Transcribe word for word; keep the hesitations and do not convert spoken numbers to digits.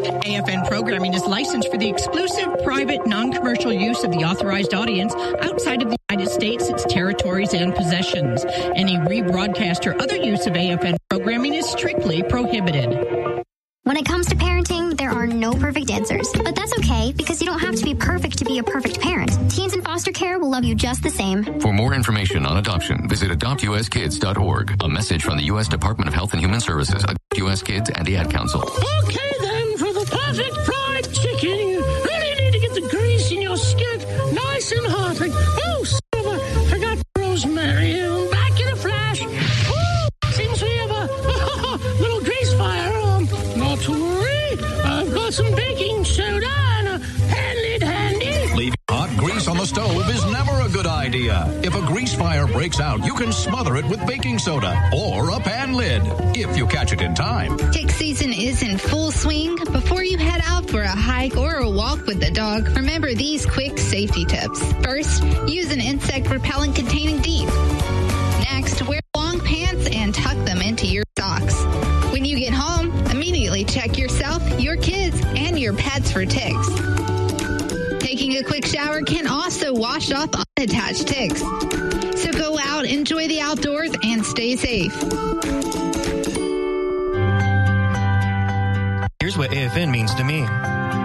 A F N programming is licensed for the exclusive, private, non-commercial use of the authorized audience outside of the United States, its territories, and possessions. Any rebroadcast or other use of A F N programming is strictly prohibited. When it comes to parenting, there are no perfect answers. But that's okay, because you don't have to be perfect to be a perfect parent. Teens in foster care will love you just the same. For more information on adoption, visit adopt u s kids dot org. A message from the U S Department of Health and Human Services, Adopt U S Kids, and the Ad Council. Okay, then, for the perfect fried chicken, you really need to get the grease in your skillet nice and hot. Like, oh, son of a, forgot rosemary. I'm back in a flash. Woo! Seems we have a little grease fire. Um, not to worry. I've got some baking soda and a hand lid handy. Leaving hot grease on the stove is never a good idea. If a grease fire breaks out, you can smother it with baking soda or a pan lid, if you catch it in time. Tick season is in full swing. Before you head out for a hike or a walk with the dog, remember these quick safety tips. First, use an insect repellent containing DEET. Next, wear long pants and tuck them into your socks. When you get home, immediately check yourself, your kids, and your pets for ticks. Taking a quick shower can also wash off unattached ticks. So go out, enjoy the outdoors, and stay safe. Here's what A F N means to me.